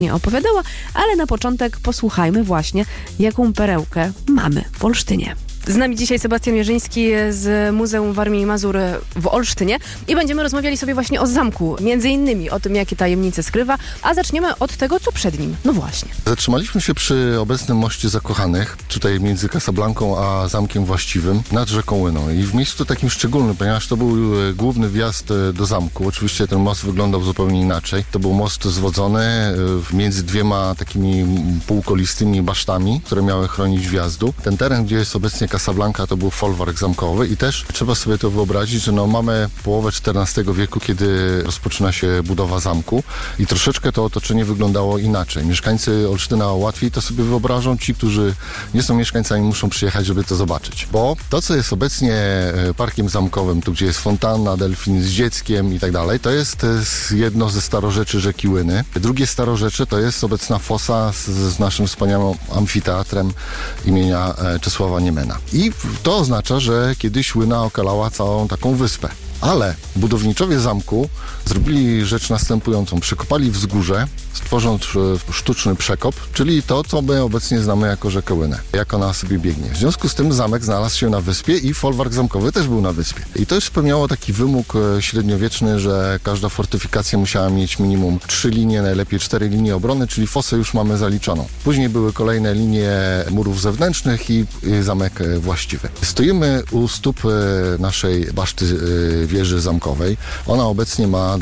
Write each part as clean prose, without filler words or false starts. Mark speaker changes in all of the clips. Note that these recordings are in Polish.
Speaker 1: nie opowiadała, ale na początek posłuchajmy właśnie, jaką perełkę mamy w Olsztynie. Z nami dzisiaj Sebastian Mierzyński z Muzeum Warmii i Mazur w Olsztynie i będziemy rozmawiali sobie właśnie o zamku, między innymi o tym, jakie tajemnice skrywa, a zaczniemy od tego, co przed nim. No właśnie.
Speaker 2: Zatrzymaliśmy się przy obecnym moście Zakochanych, tutaj między Casablanką a zamkiem właściwym, nad rzeką Łyną. I w miejscu takim szczególnym, ponieważ to był główny wjazd do zamku. Oczywiście ten most wyglądał zupełnie inaczej. To był most zwodzony między dwiema takimi półkolistymi basztami, które miały chronić wjazdu. Ten teren, gdzie jest obecnie Casablanca, to był folwark zamkowy i też trzeba sobie to wyobrazić, że mamy połowę XIV wieku, kiedy rozpoczyna się budowa zamku i troszeczkę to otoczenie wyglądało inaczej. Mieszkańcy Olsztyna łatwiej to sobie wyobrażą, ci, którzy nie są mieszkańcami, muszą przyjechać, żeby to zobaczyć. Bo to, co jest obecnie parkiem zamkowym, tu gdzie jest fontanna, delfin z dzieckiem i tak dalej, to jest jedno ze starorzeczy rzeki Łyny. Drugie starorzecze to jest obecna fosa z naszym wspaniałym amfiteatrem imienia Czesława Niemena. I to oznacza, że kiedyś Łyna okalała całą taką wyspę. Ale budowniczowie zamku zrobili rzecz następującą. Przekopali wzgórze, stworząc sztuczny przekop, czyli to, co my obecnie znamy jako rzekę Łynę, jak ona sobie biegnie. W związku z tym zamek znalazł się na wyspie i folwark zamkowy też był na wyspie. I to już spełniało taki wymóg średniowieczny, że każda fortyfikacja musiała mieć minimum 3 linie, najlepiej 4 linie obrony, czyli fosę już mamy zaliczoną. Później były kolejne linie murów zewnętrznych i zamek właściwy. Stoimy u stóp naszej baszty wieży zamkowej. Ona obecnie ma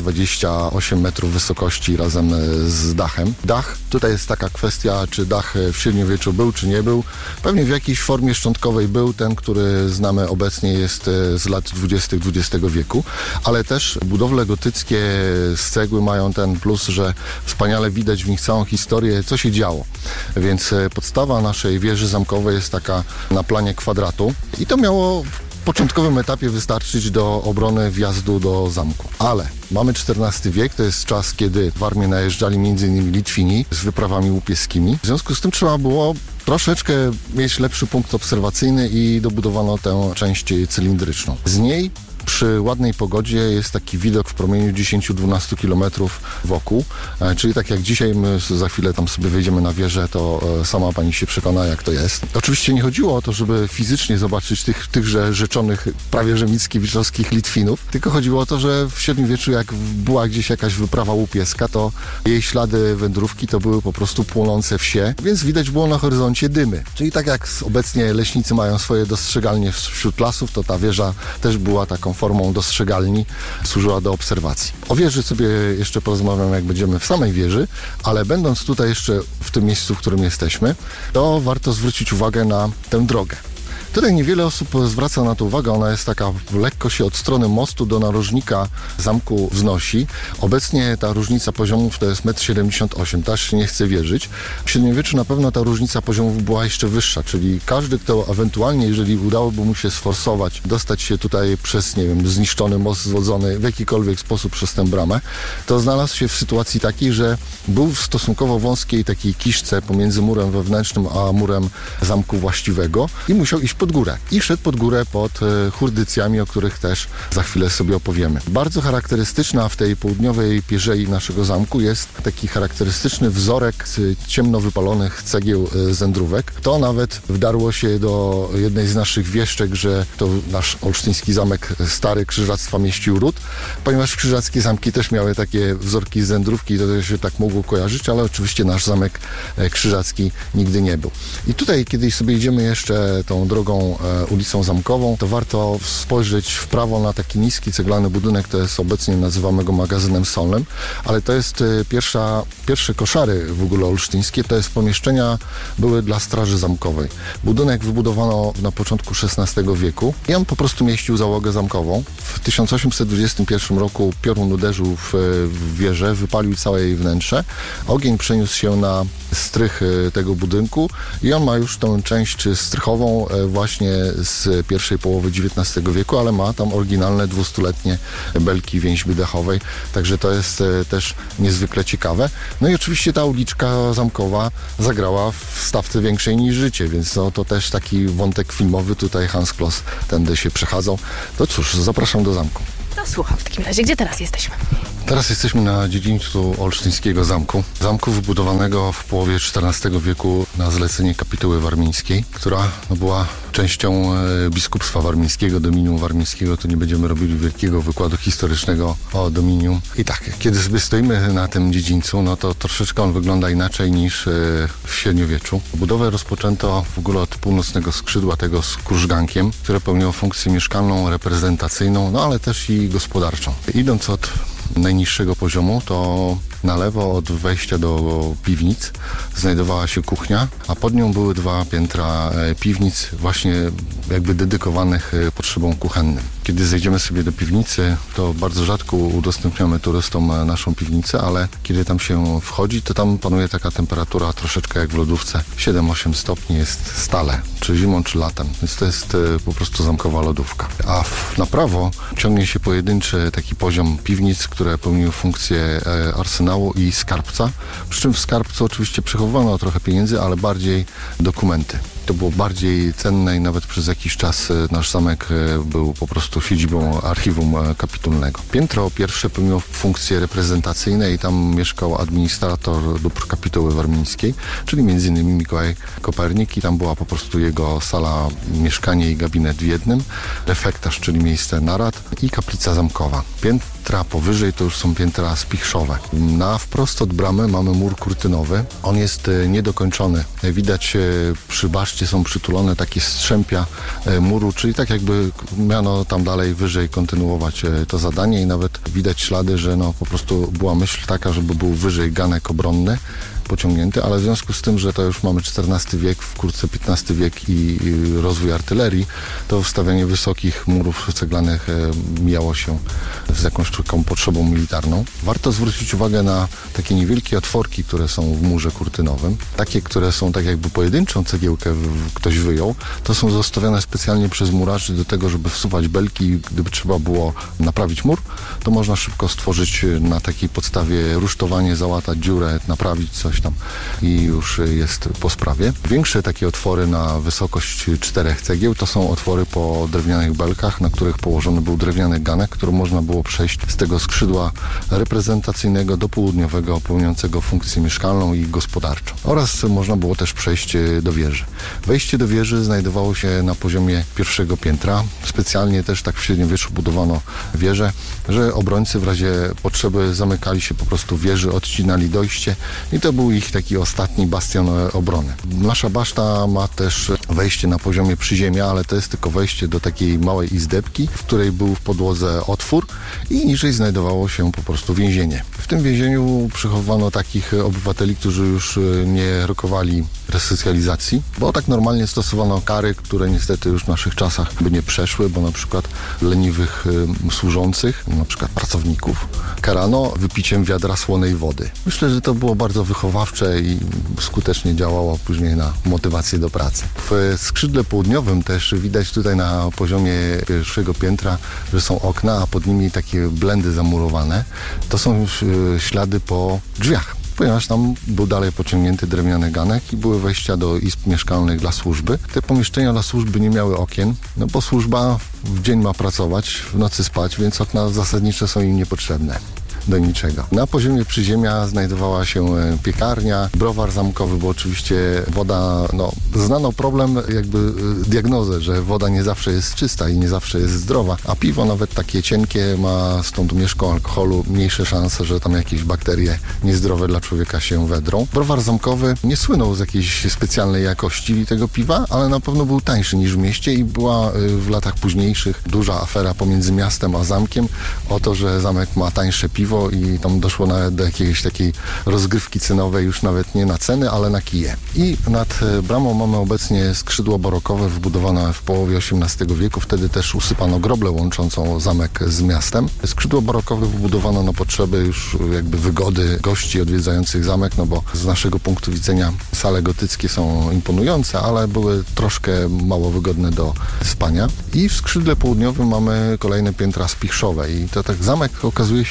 Speaker 2: 28 metrów wysokości razem z dachem. Dach, tutaj jest taka kwestia, czy dach w średniowieczu był, czy nie był. Pewnie w jakiejś formie szczątkowej był. Ten, który znamy obecnie, jest z lat 20. XX wieku, ale też budowle gotyckie z cegły mają ten plus, że wspaniale widać w nich całą historię, co się działo. Więc podstawa naszej wieży zamkowej jest taka na planie kwadratu i to miało w początkowym etapie wystarczyć do obrony wjazdu do zamku. Ale mamy XIV wiek, to jest czas, kiedy w armię najeżdżali m.in. Litwini z wyprawami łupieskimi. W związku z tym trzeba było troszeczkę mieć lepszy punkt obserwacyjny i dobudowano tę część cylindryczną. Z niej przy ładnej pogodzie jest taki widok w promieniu 10-12 km wokół, czyli tak jak dzisiaj, my za chwilę tam sobie wejdziemy na wieżę, to sama pani się przekona, jak to jest. Oczywiście nie chodziło o to, żeby fizycznie zobaczyć tychże rzeczonych, prawie że mickiewiczowskich Litwinów, tylko chodziło o to, że w średniowieczu, jak była gdzieś jakaś wyprawa łupieska, to jej ślady wędrówki to były po prostu płonące wsie, więc widać było na horyzoncie dymy. Czyli tak jak obecnie leśnicy mają swoje dostrzegalnie wśród lasów, to ta wieża też była taką formą dostrzegalni, służyła do obserwacji. O wieży sobie jeszcze porozmawiam, jak będziemy w samej wieży, ale będąc tutaj jeszcze w tym miejscu, w którym jesteśmy, to warto zwrócić uwagę na tę drogę. Tutaj niewiele osób zwraca na to uwagę, ona jest taka lekko się od strony mostu do narożnika zamku wznosi. Obecnie ta różnica poziomów to jest 1,78 m, też się nie chce wierzyć. W średniowieczu na pewno ta różnica poziomów była jeszcze wyższa, czyli każdy, kto ewentualnie, jeżeli udałoby mu się sforsować, dostać się tutaj przez, nie wiem, zniszczony most zwodzony w jakikolwiek sposób przez tę bramę, to znalazł się w sytuacji takiej, że był w stosunkowo wąskiej takiej kiszce pomiędzy murem wewnętrznym a murem zamku właściwego i musiał iść pod górę. I szedł pod górę pod Churdycjami, o których też za chwilę sobie opowiemy. Bardzo charakterystyczna w tej południowej pierzei naszego zamku jest taki charakterystyczny wzorek z ciemno wypalonych cegieł zędrówek. To nawet wdarło się do jednej z naszych wieszczek, że to nasz olsztyński zamek stary Krzyżactwa mieścił ród, ponieważ krzyżackie zamki też miały takie wzorki z zędrówki, to się tak mogło kojarzyć, ale oczywiście nasz zamek krzyżacki nigdy nie był. I tutaj, kiedy sobie idziemy jeszcze tą drogą ulicą Zamkową, to warto spojrzeć w prawo na taki niski ceglany budynek, to jest obecnie nazywamy go magazynem solnym, ale to jest pierwsze koszary w ogóle olsztyńskie, to jest pomieszczenia były dla straży zamkowej. Budynek wybudowano na początku XVI wieku i on po prostu mieścił załogę zamkową. W 1821 roku piorun uderzył w wieżę, wypalił całe jej wnętrze. Ogień przeniósł się na strych tego budynku i on ma już tą część strychową właśnie z pierwszej połowy XIX wieku, ale ma tam oryginalne 200-letnie belki więźby dachowej, także to jest też niezwykle ciekawe. No i oczywiście ta uliczka zamkowa zagrała w stawce Większej niż życie, więc no, to też taki wątek filmowy, tutaj Hans Kloss tędy się przechadzał. To cóż, zapraszam do zamku.
Speaker 1: To słucham w takim razie, gdzie teraz jesteśmy?
Speaker 2: Teraz jesteśmy na dziedzińcu olsztyńskiego zamku wybudowanego w połowie XIV wieku na zlecenie kapituły warmińskiej, która była częścią biskupstwa warmińskiego, dominium warmińskiego. Tu nie będziemy robili wielkiego wykładu historycznego o dominium. I tak, kiedy sobie stoimy na tym dziedzińcu, no to troszeczkę on wygląda inaczej niż w średniowieczu. Budowę rozpoczęto w ogóle od północnego skrzydła, tego z krużgankiem, które pełniło funkcję mieszkalną, reprezentacyjną, no ale też i gospodarczą. Idąc od najniższego poziomu, to na lewo od wejścia do piwnic znajdowała się kuchnia, a pod nią były 2 piętra piwnic właśnie jakby dedykowanych potrzebom kuchennym. Kiedy zejdziemy sobie do piwnicy, to bardzo rzadko udostępniamy turystom naszą piwnicę, ale kiedy tam się wchodzi, to tam panuje taka temperatura troszeczkę jak w lodówce. 7-8 stopni jest stale, czy zimą, czy latem, więc to jest po prostu zamkowa lodówka. A na prawo ciągnie się pojedynczy taki poziom piwnic, które pełniły funkcję arsenału i skarbca, przy czym w skarbcu oczywiście przechowywano trochę pieniędzy, ale bardziej dokumenty. To było bardziej cenne i nawet przez jakiś czas nasz zamek był po prostu siedzibą archiwum kapitulnego. Piętro pierwsze pełniło funkcje reprezentacyjne i tam mieszkał administrator dóbr kapituły warmińskiej, czyli m.in. Mikołaj Kopernik, i tam była po prostu jego sala, mieszkanie i gabinet w jednym, refektarz, czyli miejsce narad, i kaplica zamkowa. Piętra powyżej to już są piętra spichrzowe. Na wprost od bramy mamy mur kurtynowy. On jest niedokończony. Widać przy baszcie są przytulone takie strzępia muru, czyli tak jakby miano tam dalej wyżej kontynuować to zadanie, i nawet widać ślady, że no po prostu była myśl taka, żeby był wyżej ganek obronny pociągnięty, ale w związku z tym, że to już mamy XIV wiek, wkrótce XV wiek i rozwój artylerii, to wstawianie wysokich murów ceglanych mijało się z jakąś taką potrzebą militarną. Warto zwrócić uwagę na takie niewielkie otworki, które są w murze kurtynowym. Takie, które są tak jakby pojedynczą cegiełkę ktoś wyjął, to są zostawione specjalnie przez murarzy do tego, żeby wsuwać belki. Gdyby trzeba było naprawić mur, to można szybko stworzyć na takiej podstawie rusztowanie, załatać dziurę, naprawić coś tam i już jest po sprawie. Większe takie otwory na wysokość 4 cegieł to są otwory po drewnianych belkach, na których położony był drewniany ganek, który można było przejść z tego skrzydła reprezentacyjnego do południowego, pełniącego funkcję mieszkalną i gospodarczą. Oraz można było też przejść do wieży. Wejście do wieży znajdowało się na poziomie pierwszego piętra. Specjalnie też tak w średniowieczu budowano wieżę, że obrońcy w razie potrzeby zamykali się po prostu w wieży, odcinali dojście i to był ich taki ostatni bastion obrony. Nasza baszta ma też wejście na poziomie przyziemia, ale to jest tylko wejście do takiej małej izdebki, w której był w podłodze otwór i niżej znajdowało się po prostu więzienie. W tym więzieniu przechowano takich obywateli, którzy już nie rokowali resocjalizacji, bo tak normalnie stosowano kary, które niestety już w naszych czasach by nie przeszły, bo na przykład leniwych służących, na przykład pracowników, karano wypiciem wiadra słonej wody. Myślę, że to było bardzo wychowawcze i skutecznie działało później na motywację do pracy. W skrzydle południowym też widać tutaj na poziomie pierwszego piętra, że są okna, a pod nimi takie blendy zamurowane. To są ślady po drzwiach, ponieważ tam był dalej pociągnięty drewniany ganek i były wejścia do izb mieszkalnych dla służby. Te pomieszczenia dla służby nie miały okien, no bo służba w dzień ma pracować, w nocy spać, więc okna zasadnicze są im niepotrzebne do niczego. Na poziomie przyziemia znajdowała się piekarnia, browar zamkowy, bo oczywiście woda, znano problem, jakby diagnozę, że woda nie zawsze jest czysta i nie zawsze jest zdrowa, a piwo nawet takie cienkie ma z tą domieszką alkoholu mniejsze szanse, że tam jakieś bakterie niezdrowe dla człowieka się wedrą. Browar zamkowy nie słynął z jakiejś specjalnej jakości tego piwa, ale na pewno był tańszy niż w mieście i była w latach późniejszych duża afera pomiędzy miastem a zamkiem o to, że zamek ma tańsze piwo i tam doszło nawet do jakiejś takiej rozgrywki cenowej, już nawet nie na ceny, ale na kije. I nad bramą mamy obecnie skrzydło barokowe wbudowane w połowie XVIII wieku. Wtedy też usypano groblę łączącą zamek z miastem. Skrzydło barokowe wbudowano na potrzeby już jakby wygody gości odwiedzających zamek, no bo z naszego punktu widzenia sale gotyckie są imponujące, ale były troszkę mało wygodne do spania. I w skrzydle południowym mamy kolejne piętra spichrzowe i to tak zamek okazuje się być jednym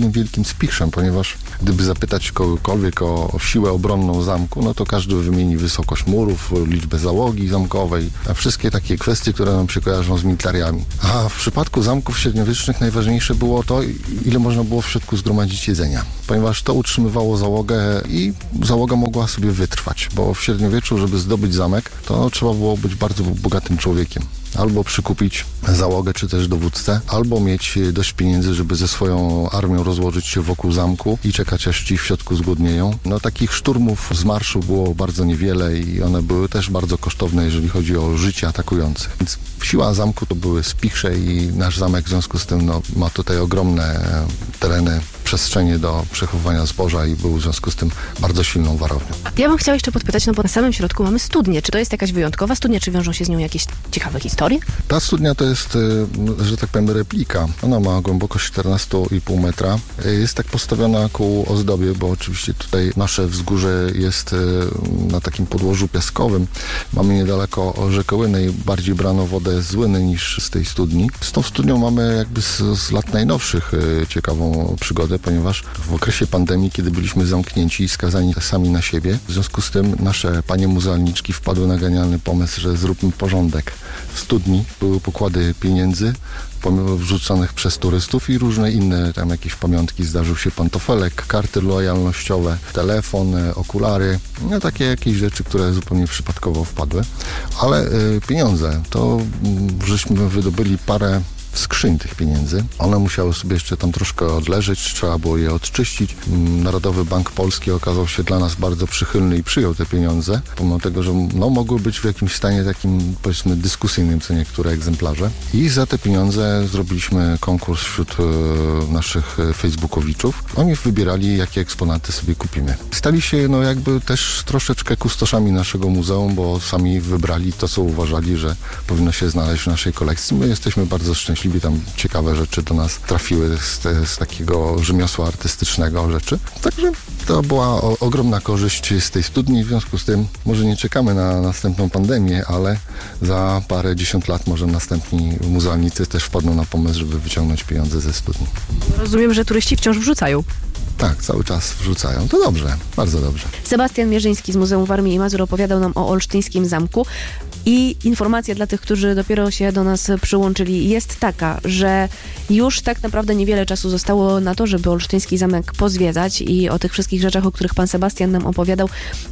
Speaker 2: jednym wielkim spichrem, ponieważ gdyby zapytać kogokolwiek o siłę obronną zamku, no to każdy wymieni wysokość murów, liczbę załogi zamkowej, a wszystkie takie kwestie, które nam się kojarzą z militariami. A w przypadku zamków średniowiecznych najważniejsze było to, ile można było w środku zgromadzić jedzenia, ponieważ to utrzymywało załogę i załoga mogła sobie wytrwać, bo w średniowieczu, żeby zdobyć zamek, to trzeba było być bardzo bogatym człowiekiem. Albo przykupić załogę, czy też dowódcę, albo mieć dość pieniędzy, żeby ze swoją armią rozłożyć się wokół zamku i czekać, aż ci w środku zgłodnieją. No takich szturmów z marszu było bardzo niewiele i one były też bardzo kosztowne, jeżeli chodzi o życie atakujących. Więc siła zamku to były spichrze i nasz zamek w związku z tym ma tutaj ogromne tereny, przestrzenie do przechowywania zboża i był w związku z tym bardzo silną warownią.
Speaker 1: Ja bym chciała jeszcze podpytać, no bo na samym środku mamy studnię. Czy to jest jakaś wyjątkowa studnia, czy wiążą się z nią jakieś ciekawe historie?
Speaker 2: Ta studnia to jest, że tak powiem, replika. Ona ma głębokość 14,5 metra. Jest tak postawiona ku ozdobie, bo oczywiście tutaj nasze wzgórze jest na takim podłożu piaskowym. Mamy niedaleko rzekę Łynę i bardziej brano wodę z Łyny niż z tej studni. Z tą studnią mamy jakby z lat najnowszych ciekawą przygodę, ponieważ w okresie pandemii, kiedy byliśmy zamknięci i skazani sami na siebie, w związku z tym nasze panie muzealniczki wpadły na genialny pomysł, że zróbmy porządek. W studni były pokłady pieniędzy wrzucanych przez turystów i różne inne tam jakieś pamiątki. Zdarzył się pantofelek, karty lojalnościowe, telefon, okulary, no takie jakieś rzeczy, które zupełnie przypadkowo wpadły. Ale pieniądze, to żeśmy wydobyli parę skrzyń tych pieniędzy. One musiały sobie jeszcze tam troszkę odleżeć, trzeba było je odczyścić. Narodowy Bank Polski okazał się dla nas bardzo przychylny i przyjął te pieniądze, pomimo tego, że mogły być w jakimś stanie takim, powiedzmy, dyskusyjnym co niektóre egzemplarze. I za te pieniądze zrobiliśmy konkurs wśród naszych facebookowiczów. Oni wybierali, jakie eksponaty sobie kupimy. Stali się jakby też troszeczkę kustoszami naszego muzeum, bo sami wybrali to, co uważali, że powinno się znaleźć w naszej kolekcji. My jesteśmy bardzo szczęśliwi. Tam ciekawe rzeczy do nas trafiły z takiego rzemiosła artystycznego rzeczy. Także to była ogromna korzyść z tej studni. W związku z tym może nie czekamy na następną pandemię, ale za parę dziesiąt lat może następni muzealnicy też wpadną na pomysł, żeby wyciągnąć pieniądze ze studni.
Speaker 1: Rozumiem, że turyści wciąż wrzucają.
Speaker 2: Tak, cały czas wrzucają. To dobrze, bardzo dobrze.
Speaker 1: Sebastian Mierzyński z Muzeum Warmii i Mazur opowiadał nam o olsztyńskim zamku. I informacja dla tych, którzy dopiero się do nas przyłączyli, jest taka, że już tak naprawdę niewiele czasu zostało na to, żeby olsztyński zamek pozwiedzać i o tych wszystkich rzeczach, o których pan Sebastian nam opowiadał,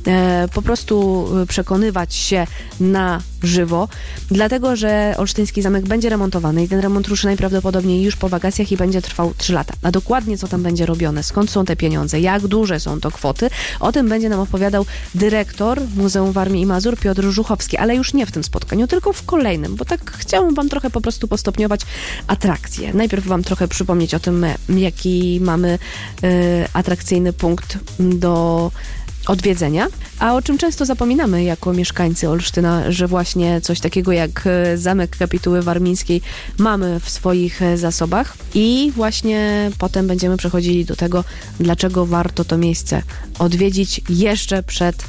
Speaker 1: po prostu przekonywać się na żywo, dlatego, że olsztyński zamek będzie remontowany i ten remont ruszy najprawdopodobniej już po wakacjach i będzie trwał 3 lata. A dokładnie co tam będzie robione, skąd są te pieniądze, jak duże są to kwoty, o tym będzie nam opowiadał dyrektor Muzeum Warmii i Mazur Piotr Żuchowski, ale już nie w tym spotkaniu, tylko w kolejnym, bo tak chciałam wam trochę po prostu postopniować atrakcje. Najpierw wam trochę przypomnieć o tym, jaki mamy atrakcyjny punkt do odwiedzenia, a o czym często zapominamy jako mieszkańcy Olsztyna, że właśnie coś takiego jak Zamek Kapituły Warmińskiej mamy w swoich zasobach i właśnie potem będziemy przechodzili do tego, dlaczego warto to miejsce odwiedzić jeszcze przed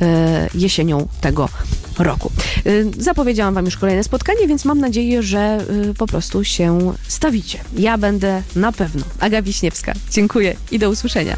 Speaker 1: jesienią tego roku. Zapowiedziałam wam już kolejne spotkanie, więc mam nadzieję, że po prostu się stawicie. Ja będę na pewno. Aga Wiśniewska. Dziękuję i do usłyszenia.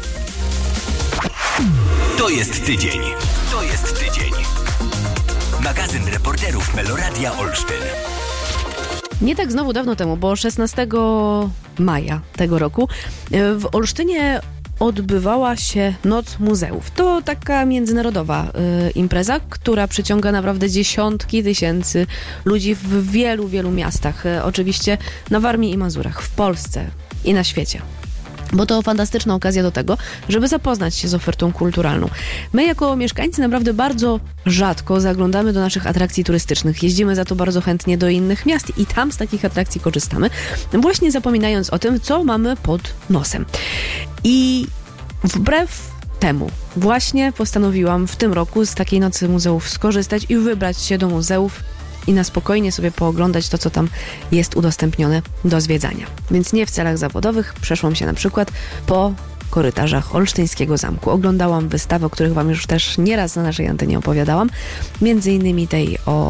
Speaker 3: To jest tydzień. To jest tydzień. Magazyn reporterów Meloradia Olsztyn.
Speaker 1: Nie tak znowu dawno temu, bo 16 maja tego roku w Olsztynie odbywała się Noc Muzeów. To taka międzynarodowa impreza, która przyciąga naprawdę dziesiątki tysięcy ludzi w wielu, wielu miastach. Oczywiście na Warmii i Mazurach, w Polsce i na świecie. Bo to fantastyczna okazja do tego, żeby zapoznać się z ofertą kulturalną. My jako mieszkańcy naprawdę bardzo rzadko zaglądamy do naszych atrakcji turystycznych. Jeździmy za to bardzo chętnie do innych miast i tam z takich atrakcji korzystamy, właśnie zapominając o tym, co mamy pod nosem. I wbrew temu właśnie postanowiłam w tym roku z takiej Nocy Muzeów skorzystać i wybrać się do muzeów i na spokojnie sobie pooglądać to, co tam jest udostępnione do zwiedzania. Więc nie w celach zawodowych, przeszłam się na przykład po korytarzach Olsztyńskiego Zamku. Oglądałam wystawy, o których wam już też nieraz na naszej antenie opowiadałam, między innymi tej o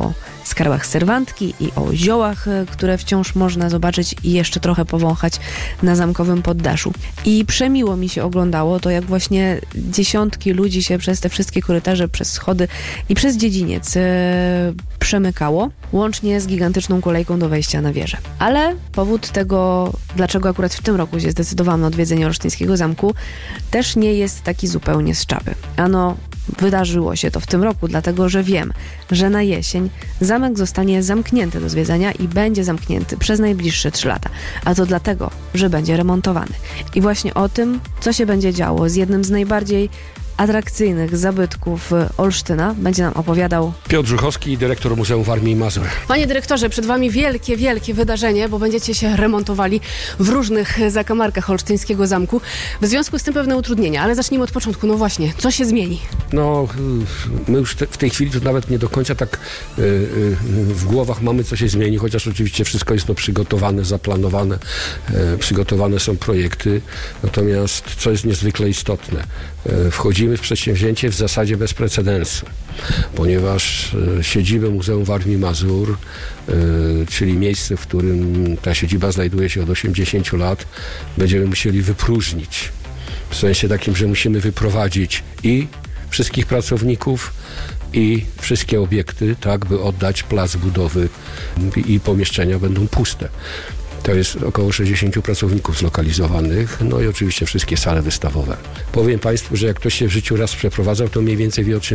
Speaker 1: skarbach serwantki i o ziołach, które wciąż można zobaczyć i jeszcze trochę powąchać na zamkowym poddaszu. I przemiło mi się oglądało to, jak właśnie dziesiątki ludzi się przez te wszystkie korytarze, przez schody i przez dziedziniec przemykało, łącznie z gigantyczną kolejką do wejścia na wieżę. Ale powód tego, dlaczego akurat w tym roku się zdecydowałam na odwiedzenie olsztyńskiego zamku, też nie jest taki zupełnie z czapy. Ano, wydarzyło się to w tym roku, dlatego że wiem, że na jesień zamek zostanie zamknięty do zwiedzania i będzie zamknięty przez najbliższe 3 lata. A to dlatego, że będzie remontowany. I właśnie o tym, co się będzie działo z jednym z najbardziej atrakcyjnych zabytków Olsztyna, będzie nam opowiadał
Speaker 4: Piotr Żuchowski, dyrektor Muzeum Warmii i Mazur.
Speaker 1: Panie dyrektorze, przed wami wielkie wydarzenie, bo będziecie się remontowali w różnych zakamarkach olsztyńskiego zamku. W związku z tym pewne utrudnienia, ale zacznijmy od początku. No właśnie, co się zmieni?
Speaker 4: No, my już w tej chwili to nawet nie do końca tak w głowach mamy, co się zmieni, chociaż oczywiście wszystko jest to przygotowane, zaplanowane, przygotowane są projekty. Natomiast, co jest niezwykle istotne, wchodzimy w przedsięwzięcie w zasadzie bez precedensu, ponieważ siedzibę Muzeum Warmii i Mazur, czyli miejsce, w którym ta siedziba znajduje się od 80 lat, będziemy musieli wypróżnić. W sensie takim, że musimy wyprowadzić i wszystkich pracowników, i wszystkie obiekty, tak by oddać plac budowy i pomieszczenia będą puste. To jest około 60 pracowników zlokalizowanych, no i oczywiście wszystkie sale wystawowe. Powiem Państwu, że jak ktoś się w życiu raz przeprowadzał, to mniej więcej wie,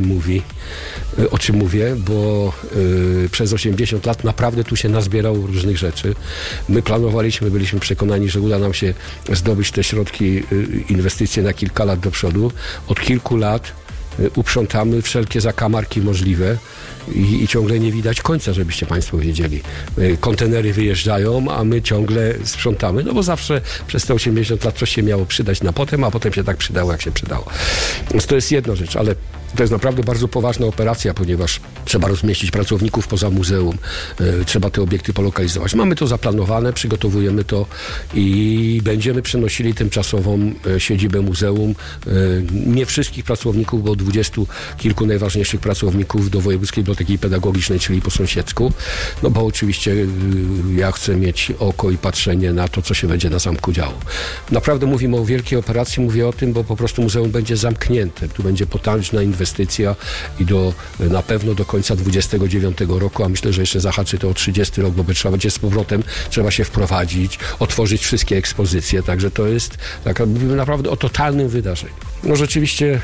Speaker 4: o czym mówię, bo przez 80 lat naprawdę tu się nazbierało różnych rzeczy. My planowaliśmy, byliśmy przekonani, że uda nam się zdobyć te środki, inwestycje na kilka lat do przodu. Od kilku lat uprzątamy wszelkie zakamarki możliwe i ciągle nie widać końca, żebyście Państwo wiedzieli. Kontenery wyjeżdżają, a my ciągle sprzątamy, no bo zawsze przez te 80 lat coś się miało przydać na potem, a potem się tak przydało, jak się przydało. Więc to jest jedna rzecz, ale to jest naprawdę bardzo poważna operacja, ponieważ trzeba rozmieścić pracowników poza muzeum, trzeba te obiekty polokalizować. Mamy to zaplanowane, przygotowujemy to i będziemy przenosili tymczasową siedzibę muzeum. Nie wszystkich pracowników, bo 20 kilku najważniejszych pracowników do Wojewódzkiej Biblioteki Pedagogicznej, czyli po sąsiedzku, no bo oczywiście ja chcę mieć oko i patrzenie na to, co się będzie na zamku działo. Naprawdę mówimy o wielkiej operacji, mówię o tym, bo po prostu muzeum będzie zamknięte. Tu będzie potężna inwestycja i na pewno do końca 29 roku, a myślę, że jeszcze zahaczy to o 30 rok, bo trzeba będzie z powrotem, trzeba się wprowadzić, otworzyć wszystkie ekspozycje, także to jest mówimy naprawdę o totalnym wydarzeniu. No rzeczywiście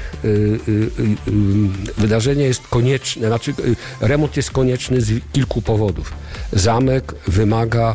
Speaker 4: wydarzenie jest konieczne, znaczy remont jest konieczny z kilku powodów. Zamek wymaga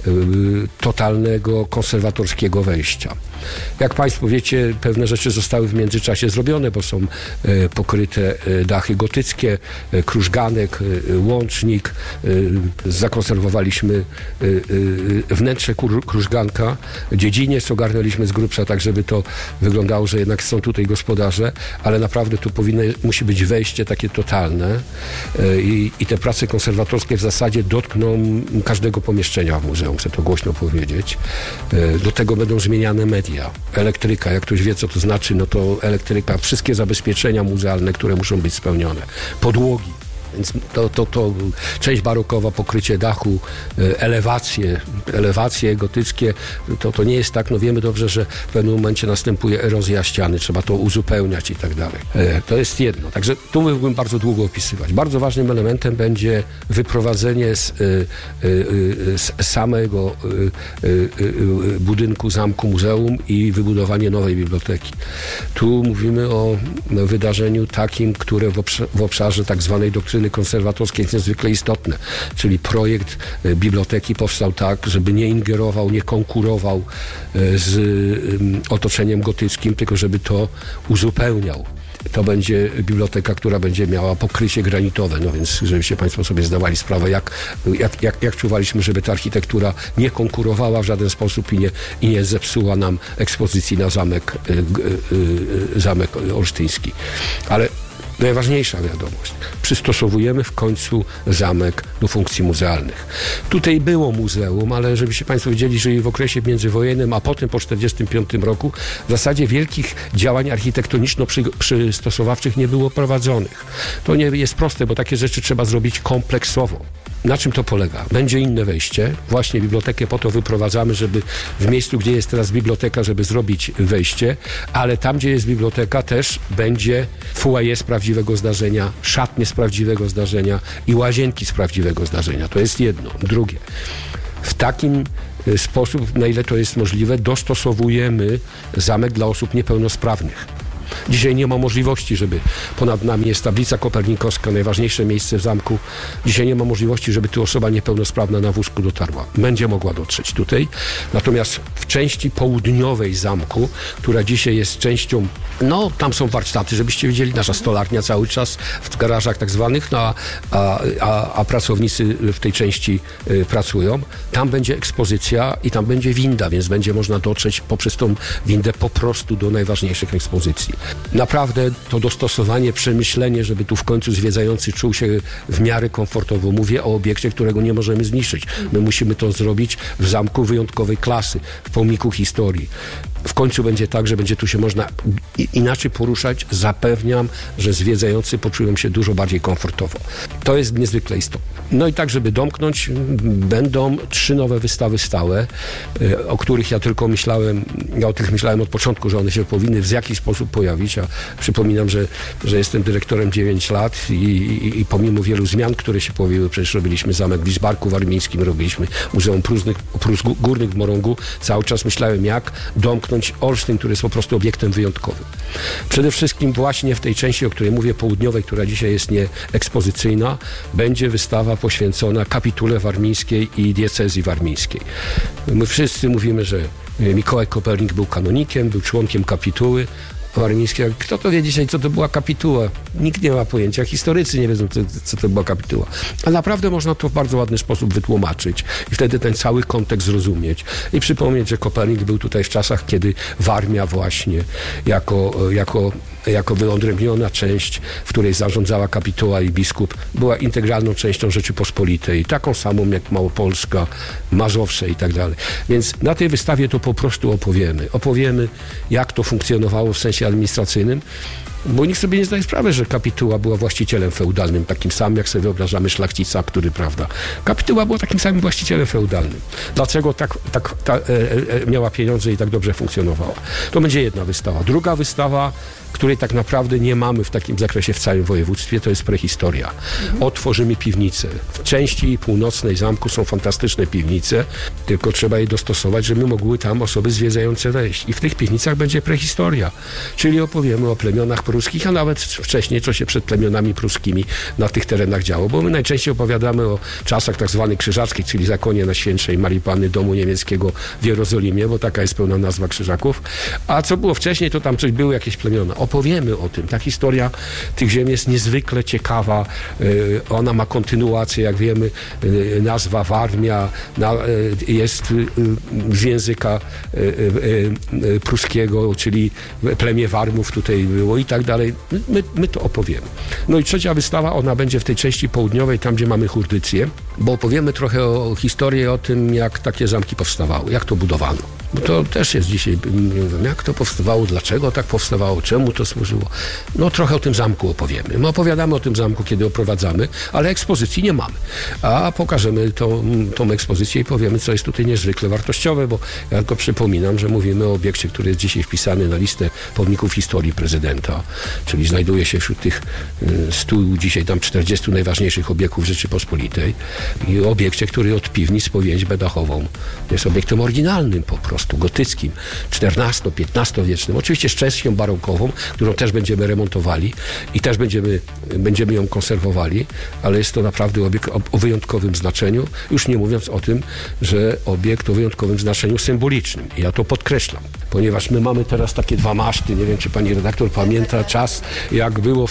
Speaker 4: totalnego konserwatorskiego wejścia. Jak Państwo wiecie, pewne rzeczy zostały w międzyczasie zrobione, bo są pokryte dachy gotyckie, krużganek, łącznik. Zakonserwowaliśmy wnętrze krużganka, dziedziniec ogarnęliśmy z grubsza, tak żeby to wyglądało, że jednak są tutaj gospodarze, ale naprawdę tu musi być wejście takie totalne i te prace konserwatorskie w zasadzie dotkną każdego pomieszczenia w muzeum, chcę to głośno powiedzieć. Do tego będą zmieniane media. Elektryka, jak ktoś wie, co to znaczy, no to elektryka, wszystkie zabezpieczenia muzealne, które muszą być spełnione. Podłogi. Więc to część barokowa, pokrycie dachu, elewacje gotyckie, to nie jest tak, no wiemy dobrze, że w pewnym momencie następuje erozja ściany, trzeba to uzupełniać i tak dalej. To jest jedno, także tu mógłbym bardzo długo opisywać. Bardzo ważnym elementem będzie wyprowadzenie z samego budynku zamku muzeum i wybudowanie nowej biblioteki. Tu mówimy o wydarzeniu takim, które w obszarze tak zwanej doktryny konserwatorskiej jest niezwykle istotne, czyli projekt biblioteki powstał tak, żeby nie ingerował, nie konkurował z otoczeniem gotyckim, tylko żeby to uzupełniał. To będzie biblioteka, która będzie miała pokrycie granitowe, no więc żebyście Państwo sobie zdawali sprawę, jak czuwaliśmy, żeby ta architektura nie konkurowała w żaden sposób i nie zepsuła nam ekspozycji na zamek olsztyński. Ale najważniejsza wiadomość. Przystosowujemy w końcu zamek do funkcji muzealnych. Tutaj było muzeum, ale żebyście Państwo wiedzieli, że i w okresie międzywojennym, a potem po 1945 roku w zasadzie wielkich działań architektoniczno-przystosowawczych nie było prowadzonych. To nie jest proste, bo takie rzeczy trzeba zrobić kompleksowo. Na czym to polega? Będzie inne wejście. Właśnie bibliotekę po to wyprowadzamy, żeby w miejscu, gdzie jest teraz biblioteka, żeby zrobić wejście, ale tam, gdzie jest biblioteka, też będzie foyer z prawdziwego zdarzenia, szatnie z prawdziwego zdarzenia i łazienki z prawdziwego zdarzenia. To jest jedno. Drugie. W takim sposób, na ile to jest możliwe, dostosowujemy zamek dla osób niepełnosprawnych. Dzisiaj nie ma możliwości, żeby ponad nami jest tablica kopernikowska, najważniejsze miejsce w zamku. Dzisiaj nie ma możliwości, żeby tu osoba niepełnosprawna na wózku dotarła. Będzie mogła dotrzeć tutaj. Natomiast w części południowej zamku, która dzisiaj jest częścią, no tam są warsztaty, żebyście widzieli, nasza stolarnia cały czas w garażach tak zwanych, no, a pracownicy w tej części pracują. Tam będzie ekspozycja i tam będzie winda, więc będzie można dotrzeć poprzez tą windę po prostu do najważniejszych ekspozycji. Naprawdę to dostosowanie, przemyślenie, żeby tu w końcu zwiedzający czuł się w miarę komfortowo. Mówię o obiekcie, którego nie możemy zniszczyć. My musimy to zrobić w zamku wyjątkowej klasy, w pomniku historii. W końcu będzie tak, że będzie tu się można inaczej poruszać. Zapewniam, że zwiedzający poczują się dużo bardziej komfortowo. To jest niezwykle istotne. No i tak, żeby domknąć, będą 3 nowe wystawy stałe, o których ja o tych myślałem od początku, że one się powinny w jakiś sposób pojawić, a przypominam, że jestem dyrektorem 9 lat i pomimo wielu zmian, które się pojawiły, przecież robiliśmy zamek w Bismarcku warmińskim, robiliśmy Muzeum Prus Górnych w Morągu, cały czas myślałem, jak domknąć Olsztyn, który jest po prostu obiektem wyjątkowym. Przede wszystkim właśnie w tej części, o której mówię, południowej, która dzisiaj jest nieekspozycyjna, będzie wystawa poświęcona kapitule warmińskiej i diecezji warmińskiej. My wszyscy mówimy, że Mikołaj Kopernik był kanonikiem, był członkiem kapituły warmińskiej. Kto to wie dzisiaj, co to była kapituła? Nikt nie ma pojęcia. Historycy nie wiedzą, co to była kapituła. A naprawdę można to w bardzo ładny sposób wytłumaczyć i wtedy ten cały kontekst zrozumieć. I przypomnieć, że Kopernik był tutaj w czasach, kiedy Warmia właśnie jako wyodrębniona część, w której zarządzała kapituła i biskup, była integralną częścią Rzeczypospolitej, taką samą jak Małopolska, Mazowsze i tak dalej. Więc na tej wystawie to po prostu opowiemy. Opowiemy, jak to funkcjonowało w sensie administracyjnym, bo nikt sobie nie zdaje sprawy, że kapituła była właścicielem feudalnym, takim samym, jak sobie wyobrażamy szlachcica, który, prawda. Kapituła była takim samym właścicielem feudalnym. Dlaczego miała pieniądze i tak dobrze funkcjonowała? To będzie jedna wystawa. Druga wystawa, której tak naprawdę nie mamy w takim zakresie w całym województwie, to jest prehistoria. Otworzymy piwnice. W części północnej zamku są fantastyczne piwnice, tylko trzeba je dostosować, żeby mogły tam osoby zwiedzające wejść. I w tych piwnicach będzie prehistoria, czyli opowiemy o plemionach pruskich, a nawet wcześniej, co się przed plemionami pruskimi na tych terenach działo, bo my najczęściej opowiadamy o czasach tak zwanych krzyżackich, czyli zakonie Najświętszej Marii Panny Domu Niemieckiego w Jerozolimie, bo taka jest pełna nazwa Krzyżaków. A co było wcześniej, to tam były jakieś plemiona. Opowiemy o tym. Ta historia tych ziem jest niezwykle ciekawa. Ona ma kontynuację, jak wiemy, nazwa Warmia jest z języka pruskiego, czyli plemię Warmów tutaj było i tak dalej. My to opowiemy. No i trzecia wystawa, ona będzie w tej części południowej, tam gdzie mamy Churdycję, bo opowiemy trochę o historii, o tym, jak takie zamki powstawały, jak to budowano. Bo to też jest dzisiaj, nie wiem, jak to powstawało, dlaczego tak powstawało, czemu to służyło. No trochę o tym zamku opowiemy. My opowiadamy o tym zamku, kiedy oprowadzamy, ale ekspozycji nie mamy. A pokażemy tą ekspozycję i powiemy, co jest tutaj niezwykle wartościowe, bo ja tylko przypominam, że mówimy o obiekcie, który jest dzisiaj wpisany na listę pomników historii prezydenta, czyli znajduje się wśród tych 100, dzisiaj tam 40 najważniejszych obiektów Rzeczypospolitej i obiekcie, który od piwnic po więźbę dachową jest obiektem oryginalnym po prostu, gotyckim, XIV-XV wiecznym. Oczywiście z częścią baronkową, którą też będziemy remontowali i też będziemy ją konserwowali, ale jest to naprawdę obiekt o wyjątkowym znaczeniu, już nie mówiąc o tym, że obiekt o wyjątkowym znaczeniu symbolicznym. I ja to podkreślam, ponieważ my mamy teraz takie 2 maszty, nie wiem, czy pani redaktor pamięta czas, jak było w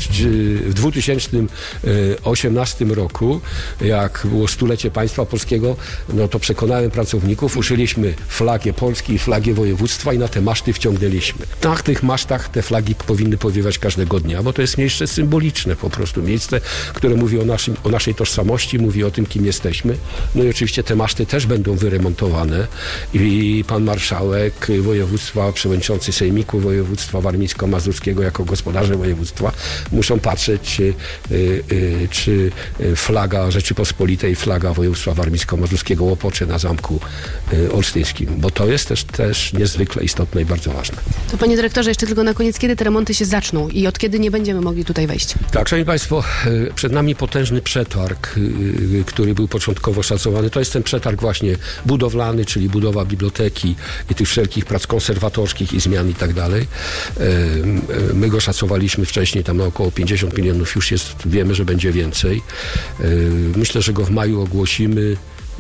Speaker 4: 2018 roku, jak było 100-lecie państwa polskiego, no to przekonałem pracowników, uszyliśmy flagę flagę Polski i flagę województwa i na te maszty wciągnęliśmy. Na tych masztach te flagi powinny powiewać każdego dnia, bo to jest miejsce symboliczne po prostu. Miejsce, które mówi o naszej tożsamości, mówi o tym, kim jesteśmy. No i oczywiście te maszty też będą wyremontowane i pan marszałek województwa, przewodniczący Sejmiku Województwa Warmińsko-Mazurskiego jako gospodarze województwa muszą patrzeć, czy flaga Rzeczypospolitej, flaga województwa warmińsko-mazurskiego łopocze na Zamku Olsztyńskim, bo to jest też niezwykle istotne i bardzo ważne.
Speaker 1: To panie dyrektorze, jeszcze tylko na koniec, kiedy te remonty się zaczną i od kiedy nie będziemy mogli tutaj wejść?
Speaker 4: Tak, szanowni państwo, przed nami potężny przetarg, który był początkowo szacowany. To jest ten przetarg właśnie budowlany, czyli budowa biblioteki i tych wszelkich prac konserwatorskich i zmian i tak dalej. My go szacowaliśmy wcześniej tam na około 50 milionów, już wiemy, że będzie więcej. Myślę, że go w maju ogłosimy,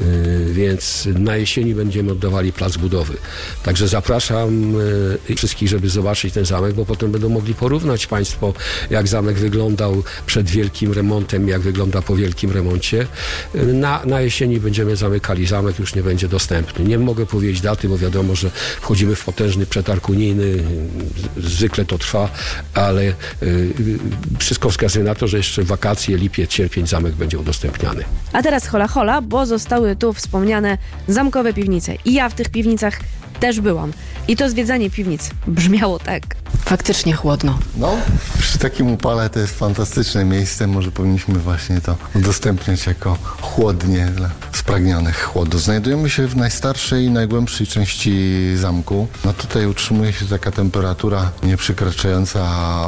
Speaker 4: więc na jesieni będziemy oddawali plac budowy. Także zapraszam wszystkich, żeby zobaczyć ten zamek, bo potem będą mogli porównać państwo, jak zamek wyglądał przed wielkim remontem, jak wygląda po wielkim remoncie. Na jesieni będziemy zamykali zamek, już nie będzie dostępny. Nie mogę powiedzieć daty, bo wiadomo, że wchodzimy w potężny przetarg unijny, zwykle to trwa, ale wszystko wskazuje na to, że jeszcze w wakacje, lipiec, sierpień zamek będzie udostępniany.
Speaker 1: A teraz hola hola, bo zostały tu wspomniane zamkowe piwnice. I ja w tych piwnicach też byłam. I to zwiedzanie piwnic brzmiało tak. Faktycznie chłodno.
Speaker 2: No, przy takim upale to jest fantastyczne miejsce. Może powinniśmy właśnie to udostępniać jako chłodnie dla spragnionych chłodu. Znajdujemy się w najstarszej i najgłębszej części zamku. No tutaj utrzymuje się taka temperatura nie przekraczająca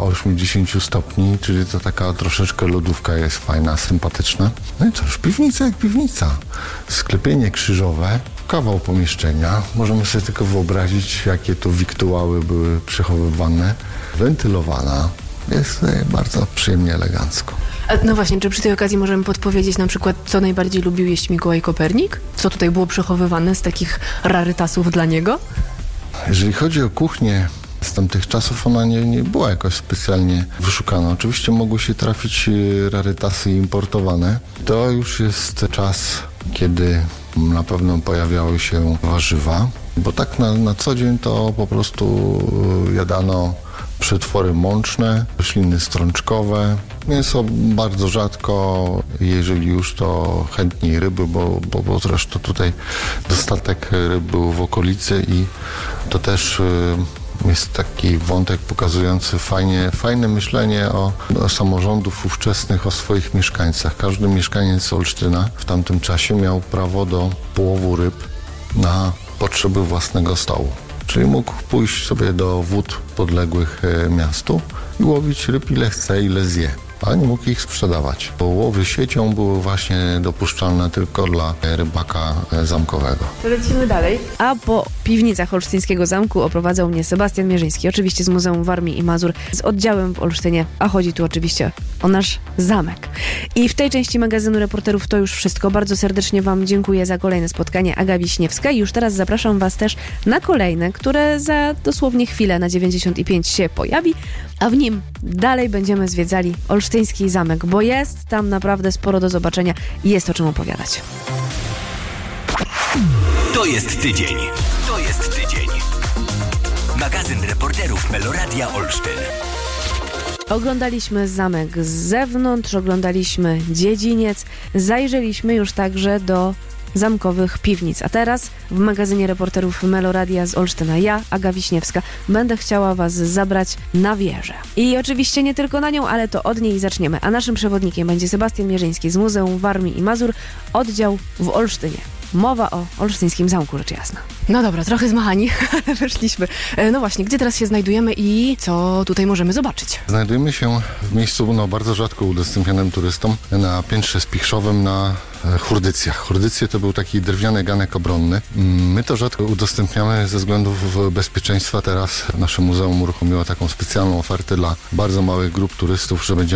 Speaker 2: 80 stopni, czyli to taka troszeczkę lodówka jest fajna, sympatyczna. No i cóż, piwnica jak piwnica. Sklepienie krzyżowe, kawał pomieszczenia. Możemy sobie tylko wyobrazić, jakie tu wiktuały były przechowywane. Wentylowana. Jest bardzo przyjemnie, elegancko.
Speaker 1: No właśnie, czy przy tej okazji możemy podpowiedzieć na przykład, co najbardziej lubił jeść Mikołaj Kopernik? Co tutaj było przechowywane z takich rarytasów dla niego?
Speaker 2: Jeżeli chodzi o kuchnię z tamtych czasów, ona nie była jakoś specjalnie wyszukana. Oczywiście mogły się trafić rarytasy importowane. To już jest czas, kiedy na pewno pojawiały się warzywa, bo tak na co dzień to po prostu jadano przetwory mączne, rośliny strączkowe, mięso bardzo rzadko, jeżeli już to chętniej ryby, bo zresztą tutaj dostatek ryb był w okolicy i to też jest taki wątek pokazujący fajne myślenie o samorządów ówczesnych, o swoich mieszkańcach. Każdy mieszkaniec Olsztyna w tamtym czasie miał prawo do połowu ryb na potrzeby własnego stołu. Czyli mógł pójść sobie do wód podległych miastu i łowić ryb ile chce, ile zje. Ale nie mógł ich sprzedawać, bo łowy siecią były właśnie dopuszczalne tylko dla rybaka zamkowego.
Speaker 1: Lecimy dalej. A po piwnicach Olsztyńskiego Zamku oprowadzał mnie Sebastian Mierzyński, oczywiście z Muzeum Warmii i Mazur, z oddziałem w Olsztynie, a chodzi tu oczywiście o nasz zamek. I w tej części magazynu Reporterów to już wszystko. Bardzo serdecznie Wam dziękuję za kolejne spotkanie. Aga Wiśniewska i już teraz zapraszam Was też na kolejne, które za dosłownie chwilę na 95 się pojawi, a w nim dalej będziemy zwiedzali Olsztyński Zamek, bo jest tam naprawdę sporo do zobaczenia i jest o czym opowiadać.
Speaker 3: To jest tydzień. To jest tydzień. Magazyn Reporterów Meloradia Olsztyn.
Speaker 1: Oglądaliśmy zamek z zewnątrz, oglądaliśmy dziedziniec, zajrzeliśmy już także do zamkowych piwnic. A teraz w magazynie Reporterów Meloradia z Olsztyna ja, Aga Wiśniewska, będę chciała Was zabrać na wieżę. I oczywiście nie tylko na nią, ale to od niej zaczniemy. A naszym przewodnikiem będzie Sebastian Mierzyński z Muzeum Warmii i Mazur, oddział w Olsztynie. Mowa o Olsztyńskim Zamku, rzecz jasna. No dobra, trochę zmachani, ale weszliśmy. No właśnie, gdzie teraz się znajdujemy i co tutaj możemy zobaczyć?
Speaker 2: Znajdujemy się w miejscu bardzo rzadko udostępnianym turystom na piętrze spichrzowym na Hurdycjach. Hurdycje to był taki drewniany ganek obronny. My to rzadko udostępniamy ze względów bezpieczeństwa. Teraz nasze muzeum uruchomiło taką specjalną ofertę dla bardzo małych grup turystów, że będziemy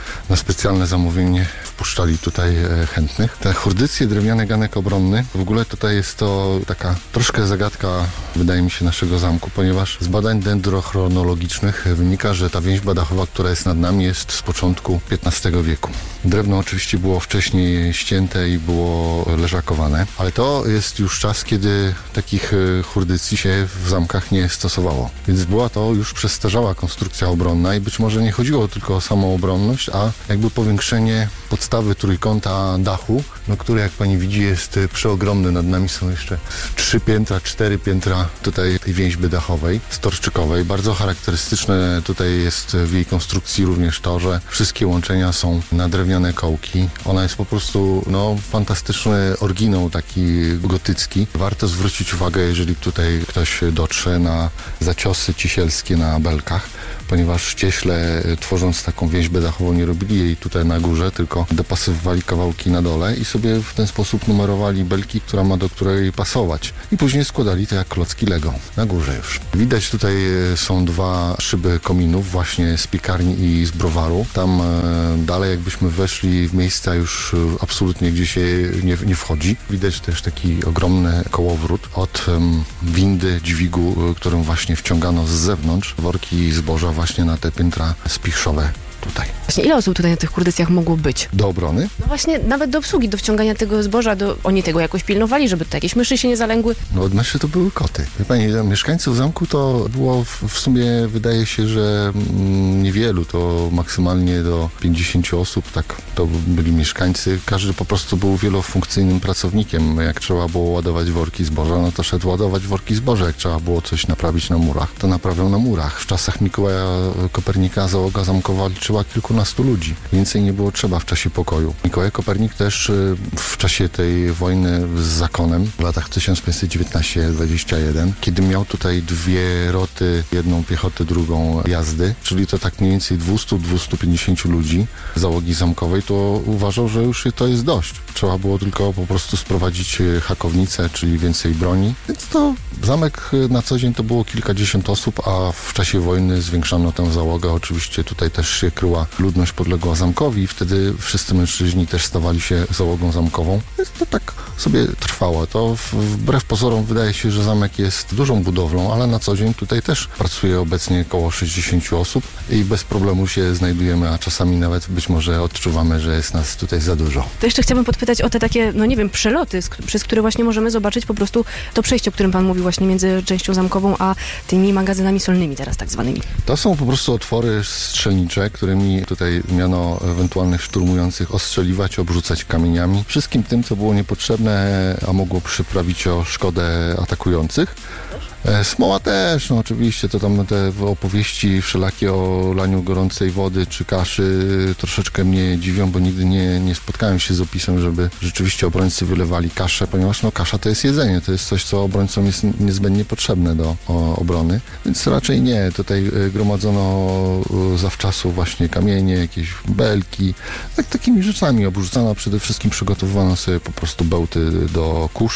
Speaker 2: na specjalne zamówienie wpuszczali tutaj chętnych. Te hurdycje, drewniany ganek obronny, w ogóle tutaj jest to taka troszkę zagadka, wydaje mi się, naszego zamku, ponieważ z badań dendrochronologicznych wynika, że ta więźba dachowa, która jest nad nami, jest z początku XV wieku. Drewno oczywiście było wcześniej ścięte i było leżakowane, ale to jest już czas, kiedy takich hurdycji się w zamkach nie stosowało. Więc była to już przestarzała konstrukcja obronna i być może nie chodziło tylko o samą obronność, a jakby powiększenie podstawy trójkąta dachu, no, który, jak pani widzi, jest przeogromny. Nad nami są jeszcze 3 piętra, 4 piętra tutaj tej więźby dachowej, storczykowej. Bardzo charakterystyczne tutaj jest w jej konstrukcji również to, że wszystkie łączenia są na drewniane kołki. Ona jest po prostu fantastyczny oryginał taki gotycki. Warto zwrócić uwagę, jeżeli tutaj ktoś dotrze, na zaciosy cisielskie na belkach, ponieważ cieśle, tworząc taką więźbę dachową, nie robili jej tutaj na górze, tylko dopasowywali kawałki na dole i sobie w ten sposób numerowali belki, która ma do której pasować. I później składali to jak klocki Lego. Na górze już. Widać tutaj są 2 szyby kominów właśnie z piekarni i z browaru. Tam dalej jakbyśmy weszli w miejsca już absolutnie, gdzie się nie wchodzi. Widać też taki ogromny kołowrót od windy, dźwigu, którym właśnie wciągano z zewnątrz worki zboża właśnie na te piętra spichrzowe tutaj.
Speaker 1: Właśnie ile osób tutaj na tych hurdycjach mogło być?
Speaker 2: Do obrony?
Speaker 1: No właśnie, nawet do obsługi, do wciągania tego zboża, oni tego jakoś pilnowali, żeby tutaj jakieś myszy się nie zalęgły?
Speaker 2: No od myszy to były koty. Wie pani, mieszkańców zamku to było w sumie, wydaje się, że niewielu, to maksymalnie do 50 osób, tak to byli mieszkańcy. Każdy po prostu był wielofunkcyjnym pracownikiem. Jak trzeba było ładować worki zboża, no to szedł ładować worki zboża. Jak trzeba było coś naprawić na murach, to naprawiał na murach. W czasach Mikołaja Kopernika załoga zamkowa liczyła kilkunastu ludzi. Więcej nie było trzeba w czasie pokoju. Mikołaj Kopernik też w czasie tej wojny z zakonem w latach 1519-21, kiedy miał tutaj 2 roty, jedną piechotę, drugą jazdy, czyli to tak mniej więcej 200-250 ludzi załogi zamkowej, to uważał, że już to jest dość. Trzeba było tylko po prostu sprowadzić hakownicę, czyli więcej broni. Więc to zamek na co dzień to było kilkadziesiąt osób, a w czasie wojny zwiększano tę załogę. Oczywiście tutaj też się kryła ludność podległa zamkowi i wtedy wszyscy mężczyźni też stawali się załogą zamkową. Więc to tak sobie trwało. To wbrew pozorom wydaje się, że zamek jest dużą budowlą, ale na co dzień tutaj też pracuje obecnie około 60 osób i bez problemu się znajdujemy, a czasami nawet być może odczuwamy, że jest nas tutaj za dużo.
Speaker 1: To jeszcze chciałabym podpytać o te takie, przeloty, przez które właśnie możemy zobaczyć po prostu to przejście, o którym pan mówił właśnie między częścią zamkową a tymi magazynami solnymi teraz tak zwanymi.
Speaker 2: To są po prostu otwory strzelnicze, którymi tutaj miano ewentualnych szturmujących ostrzeliwać, obrzucać kamieniami. Wszystkim tym, co było niepotrzebne, a mogło przyprawić o szkodę atakujących. Smoła też, oczywiście, to tam te opowieści wszelakie o laniu gorącej wody czy kaszy troszeczkę mnie dziwią, bo nigdy nie spotkałem się z opisem, żeby rzeczywiście obrońcy wylewali kaszę, ponieważ kasza to jest jedzenie, to jest coś, co obrońcom jest niezbędnie potrzebne do obrony, więc raczej nie. Tutaj gromadzono zawczasu właśnie kamienie, jakieś belki, takimi rzeczami obrzucano, przede wszystkim przygotowywano sobie po prostu bełty do kusz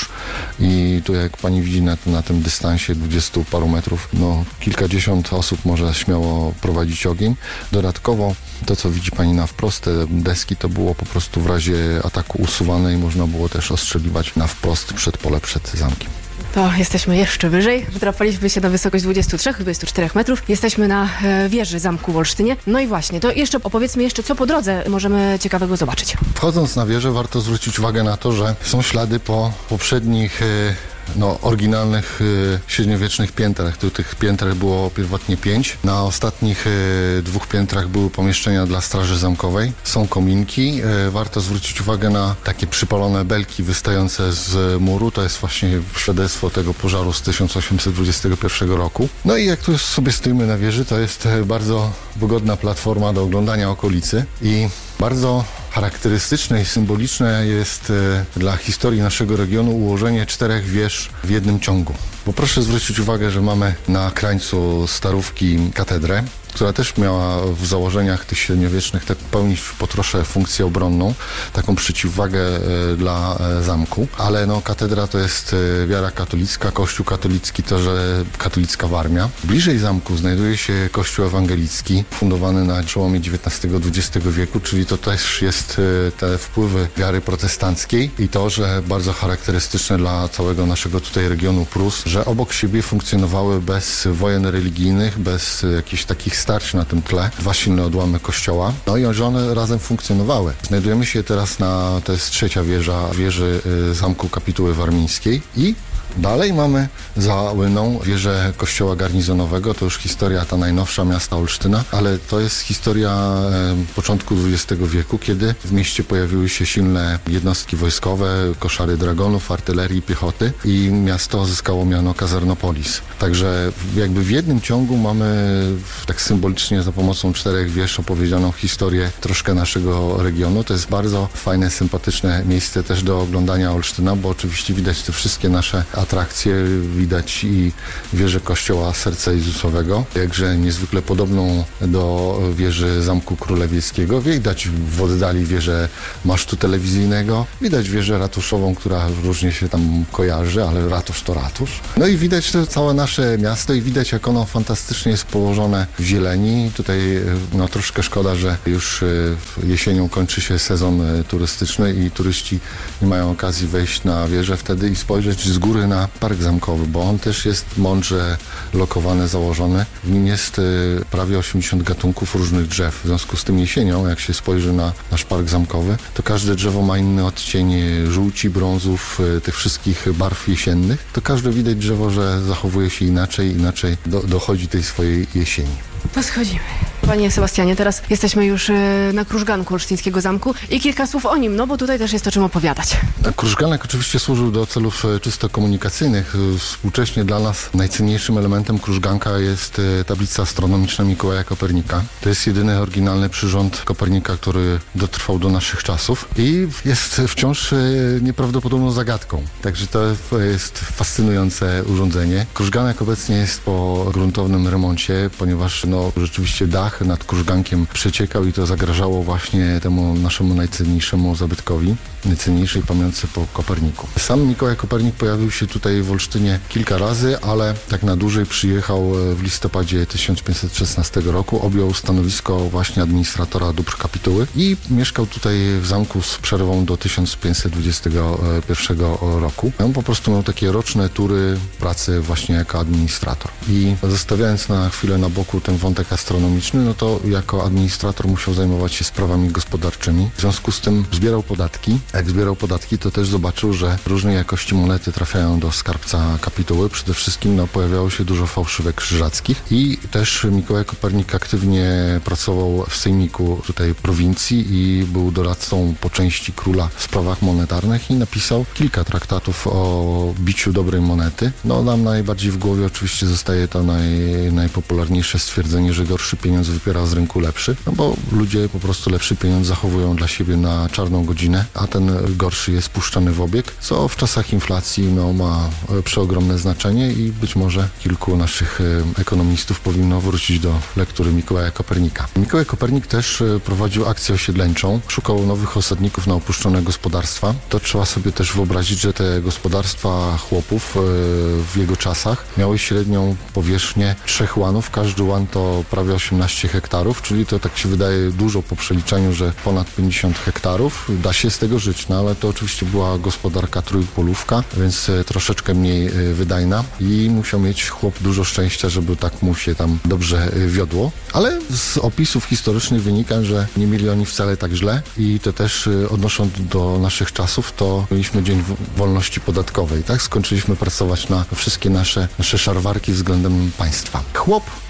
Speaker 2: i tu, jak pani widzi na tym dystansie 20 paru metrów, kilkadziesiąt osób może śmiało prowadzić ogień. Dodatkowo to, co widzi pani na wprost, te deski, to było po prostu w razie ataku usuwane i można było też ostrzeliwać na wprost przed pole, przed zamkiem.
Speaker 1: To jesteśmy jeszcze wyżej. Wdrapaliśmy się na wysokość 23-24 metrów. Jesteśmy na wieży zamku w Olsztynie. No i właśnie, to jeszcze opowiedzmy co po drodze możemy ciekawego zobaczyć.
Speaker 2: Wchodząc na wieżę, warto zwrócić uwagę na to, że są ślady po poprzednich oryginalnych średniowiecznych piętrach. Tych pięter było pierwotnie 5. Na ostatnich 2 piętrach były pomieszczenia dla straży zamkowej. Są kominki. Warto zwrócić uwagę na takie przypalone belki wystające z muru. To jest właśnie świadectwo tego pożaru z 1821 roku. No i jak tu sobie stoimy na wieży, to jest bardzo wygodna platforma do oglądania okolicy i bardzo charakterystyczne i symboliczne jest dla historii naszego regionu ułożenie 4 wież w jednym ciągu. Bo proszę zwrócić uwagę, że mamy na krańcu Starówki katedrę, która też miała w założeniach tych średniowiecznych pełnić po trosze funkcję obronną, taką przeciwwagę dla zamku, ale katedra to jest wiara katolicka, kościół katolicki to, że katolicka Warmia. Bliżej zamku znajduje się kościół ewangelicki, fundowany na przełomie XIX-XX wieku, czyli to też jest te wpływy wiary protestanckiej i to, że bardzo charakterystyczne dla całego naszego tutaj regionu Prus, że obok siebie funkcjonowały bez wojen religijnych, bez jakichś takich starć na tym tle, dwa silne odłamy kościoła, i że one razem funkcjonowały. Znajdujemy się teraz to jest trzecia wieża wieży zamku kapituły warmińskiej i dalej mamy za Łyną wieżę kościoła garnizonowego, to już historia ta najnowsza miasta Olsztyna, ale to jest historia początku XX wieku, kiedy w mieście pojawiły się silne jednostki wojskowe, koszary dragonów, artylerii, piechoty i miasto zyskało miano Kazarnopolis. Także jakby w jednym ciągu mamy tak symbolicznie za pomocą 4 wież opowiedzianą historię troszkę naszego regionu. To jest bardzo fajne, sympatyczne miejsce też do oglądania Olsztyna, bo oczywiście widać te wszystkie nasze atrakcje, widać i wieżę kościoła Serca Jezusowego, jakże niezwykle podobną do wieży Zamku Królewieckiego. Widać w oddali wieżę masztu telewizyjnego, widać wieżę ratuszową, która różnie się tam kojarzy, ale ratusz to ratusz. I widać to całe nasze miasto i widać, jak ono fantastycznie jest położone w zieleni. Tutaj troszkę szkoda, że już jesienią kończy się sezon turystyczny i turyści nie mają okazji wejść na wieżę wtedy i spojrzeć z góry na park zamkowy, bo on też jest mądrze lokowany, założony. W nim jest prawie 80 gatunków różnych drzew. W związku z tym jesienią, jak się spojrzy na nasz park zamkowy, to każde drzewo ma inny odcień żółci, brązów, tych wszystkich barw jesiennych. To każde widać drzewo, że zachowuje się inaczej dochodzi tej swojej jesieni.
Speaker 1: To schodzimy. Panie Sebastianie, teraz jesteśmy już na krużganku Olsztyńskiego Zamku i kilka słów o nim, bo tutaj też jest o czym opowiadać.
Speaker 2: Krużganek oczywiście służył do celów czysto komunikacyjnych. Współcześnie dla nas najcenniejszym elementem krużganka jest tablica astronomiczna Mikołaja Kopernika. To jest jedyny oryginalny przyrząd Kopernika, który dotrwał do naszych czasów i jest wciąż nieprawdopodobną zagadką. Także to jest fascynujące urządzenie. Krużganek obecnie jest po gruntownym remoncie, ponieważ rzeczywiście dach nad krużgankiem przeciekał i to zagrażało właśnie temu naszemu najcenniejszemu zabytkowi, najcenniejszej pamiątce po Koperniku. Sam Mikołaj Kopernik pojawił się tutaj w Olsztynie kilka razy, ale tak na dłużej przyjechał w listopadzie 1516 roku, objął stanowisko właśnie administratora dóbr kapituły i mieszkał tutaj w zamku z przerwą do 1521 roku. On po prostu miał takie roczne tury pracy właśnie jako administrator. I zostawiając na chwilę na boku ten wątek astronomiczny, to jako administrator musiał zajmować się sprawami gospodarczymi. W związku z tym zbierał podatki. Jak zbierał podatki, to też zobaczył, że różnej jakości monety trafiają do skarbca kapituły. Przede wszystkim pojawiało się dużo fałszywych krzyżackich i też Mikołaj Kopernik aktywnie pracował w sejmiku tutaj prowincji i był doradcą po części króla w sprawach monetarnych i napisał kilka traktatów o biciu dobrej monety. Nam najbardziej w głowie oczywiście zostaje to najpopularniejsze stwierdzenie, że gorszy pieniądz wypiera z rynku lepszy, bo ludzie po prostu lepszy pieniądz zachowują dla siebie na czarną godzinę, a ten gorszy jest puszczany w obieg, co w czasach inflacji ma przeogromne znaczenie i być może kilku naszych ekonomistów powinno wrócić do lektury Mikołaja Kopernika. Mikołaj Kopernik też prowadził akcję osiedleńczą, szukał nowych osadników na opuszczone gospodarstwa. To trzeba sobie też wyobrazić, że te gospodarstwa chłopów w jego czasach miały średnią powierzchnię 3 łanów. Każdy łan to prawie 18 hektarów, czyli to tak się wydaje dużo po przeliczeniu, że ponad 50 hektarów. Da się z tego żyć, ale to oczywiście była gospodarka trójpolówka, więc troszeczkę mniej wydajna i musiał mieć chłop dużo szczęścia, żeby tak mu się tam dobrze wiodło. Ale z opisów historycznych wynika, że nie mieli oni wcale tak źle i to też odnosząc do naszych czasów, to mieliśmy dzień wolności podatkowej, tak? Skończyliśmy pracować na wszystkie nasze szarwarki względem państwa. Chłop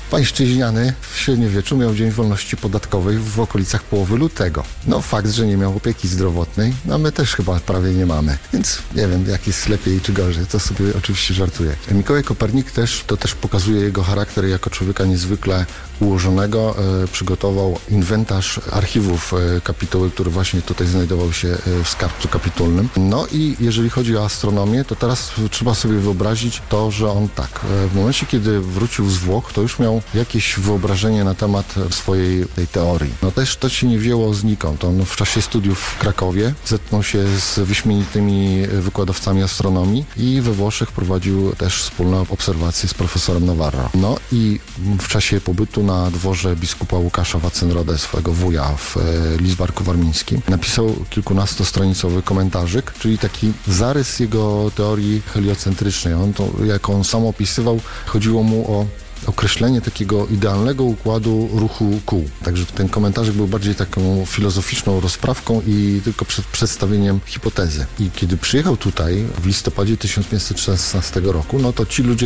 Speaker 2: Pańszczyźniany w średniowieczu miał dzień wolności podatkowej w okolicach połowy lutego. No fakt, że nie miał opieki zdrowotnej, a my też chyba prawie nie mamy. Więc nie wiem, jak jest lepiej czy gorzej. To sobie oczywiście żartuję. Mikołaj Kopernik też pokazuje jego charakter jako człowieka niezwykle ułożonego. Przygotował inwentarz archiwów kapituły, który właśnie tutaj znajdował się w skarbcu kapitulnym. No i jeżeli chodzi o astronomię, to teraz trzeba sobie wyobrazić to, że on w momencie, kiedy wrócił z Włoch, to już miał jakieś wyobrażenie na temat swojej tej teorii. No też to się nie wzięło znikąd. On w czasie studiów w Krakowie zetknął się z wyśmienitymi wykładowcami astronomii i we Włoszech prowadził też wspólne obserwacje z profesorem Navarro. No i w czasie pobytu na dworze biskupa Łukasza Wacynrodę, swojego wuja w Lidzbarku Warmińskim, napisał kilkunastostronicowy komentarzyk, czyli taki zarys jego teorii heliocentrycznej. Jak on sam opisywał, chodziło mu o określenie takiego idealnego układu ruchu kół. Także ten komentarzyk był bardziej taką filozoficzną rozprawką i tylko przedstawieniem hipotezy. I kiedy przyjechał tutaj w listopadzie 1516 roku, no to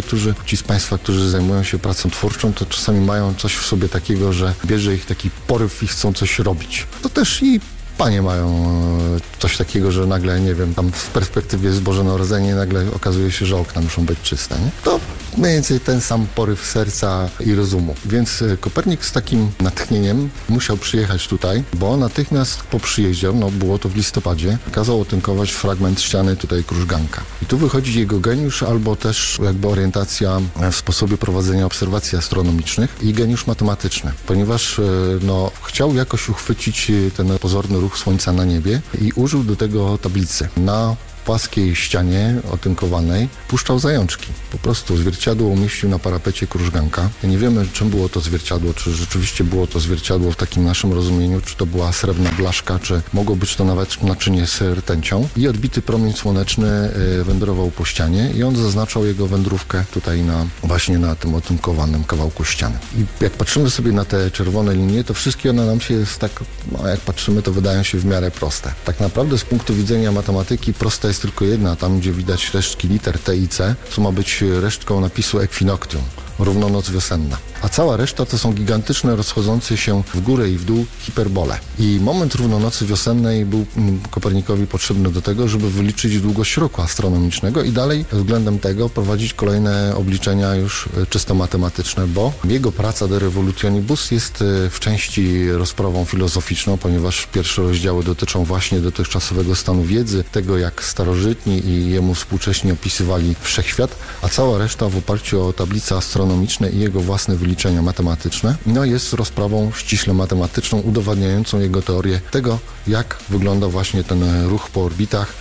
Speaker 2: ci z Państwa, którzy zajmują się pracą twórczą, to czasami mają coś w sobie takiego, że bierze ich taki poryw i chcą coś robić. To też i panie mają coś takiego, że nagle, nie wiem, tam w perspektywie jest Boże Narodzenie, nagle okazuje się, że okna muszą być czyste, nie? To mniej więcej ten sam poryw serca i rozumu. Więc Kopernik z takim natchnieniem musiał przyjechać tutaj, bo natychmiast po przyjeździe, było to w listopadzie, kazał otynkować fragment ściany tutaj krużganka. I tu wychodzi jego geniusz albo też jakby orientacja w sposobie prowadzenia obserwacji astronomicznych i geniusz matematyczny, ponieważ chciał jakoś uchwycić ten pozorny ruch Słońca na niebie i użył do tego tablicy. Na płaskiej ścianie otynkowanej puszczał zajączki. Po prostu zwierciadło umieścił na parapecie krużganka. Nie wiemy, czym było to zwierciadło, czy rzeczywiście było to zwierciadło w takim naszym rozumieniu, czy to była srebrna blaszka, czy mogło być to nawet naczynie z rtęcią. I odbity promień słoneczny wędrował po ścianie i on zaznaczał jego wędrówkę tutaj właśnie na tym otynkowanym kawałku ściany. I jak patrzymy sobie na te czerwone linie, to wszystkie one nam się jak patrzymy, to wydają się w miarę proste. Tak naprawdę z punktu widzenia matematyki prosta jest tylko jedna, tam gdzie widać resztki liter T i C, co ma być resztką napisu equinoctium, równonoc wiosenna. A cała reszta to są gigantyczne, rozchodzące się w górę i w dół hiperbole. I moment równonocy wiosennej był Kopernikowi potrzebny do tego, żeby wyliczyć długość roku astronomicznego i dalej względem tego prowadzić kolejne obliczenia już czysto matematyczne, bo jego praca De Revolutionibus jest w części rozprawą filozoficzną, ponieważ pierwsze rozdziały dotyczą właśnie dotychczasowego stanu wiedzy, tego jak starożytni i jemu współcześni opisywali wszechświat, a cała reszta w oparciu o tablice astronomiczne i jego własne wyliczenia matematyczne, jest rozprawą ściśle matematyczną, udowadniającą jego teorię tego, jak wygląda właśnie ten ruch po orbitach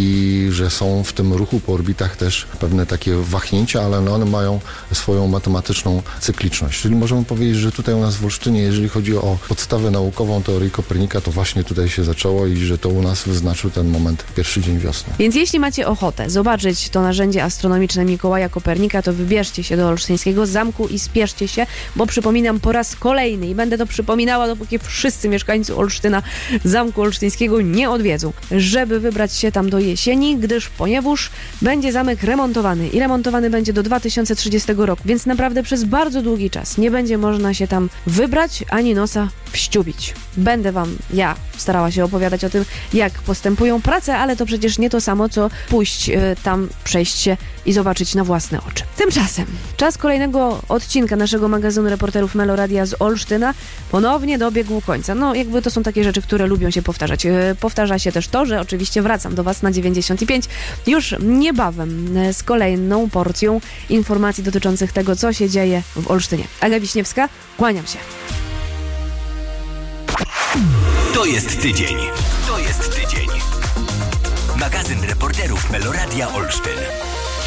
Speaker 2: i że są w tym ruchu po orbitach też pewne takie wahnięcia, ale one mają swoją matematyczną cykliczność. Czyli możemy powiedzieć, że tutaj u nas w Olsztynie, jeżeli chodzi o podstawę naukową teorii Kopernika, to właśnie tutaj się zaczęło i że to u nas wyznaczył ten moment, pierwszy dzień wiosny.
Speaker 1: Więc jeśli macie ochotę zobaczyć to narzędzie astronomiczne Mikołaja Kopernika, to wybierzcie się do Olsztyńskiego Zamku i spieszcie się, bo przypominam po raz kolejny i będę to przypominała, dopóki wszyscy mieszkańcy Olsztyna Zamku Olsztyńskiego nie odwiedzą, żeby wybrać się tam do jesieni, gdyż ponieważ będzie zamek remontowany i remontowany będzie do 2030 roku, więc naprawdę przez bardzo długi czas nie będzie można się tam wybrać ani nosa wściubić. Będę wam starała się opowiadać o tym, jak postępują prace, ale to przecież nie to samo, co pójść tam, przejść się i zobaczyć na własne oczy. Tymczasem czas kolejnego odcinka naszego magazynu reporterów Meloradia z Olsztyna ponownie dobiegł końca. Jakby to są takie rzeczy, które lubią się powtarzać. Powtarza się też to, że oczywiście wracam do was na 95 już niebawem z kolejną porcją informacji dotyczących tego, co się dzieje w Olsztynie. Aga Wiśniewska, kłaniam się.
Speaker 3: To jest tydzień. To jest tydzień. Magazyn reporterów Meloradia Olsztyn.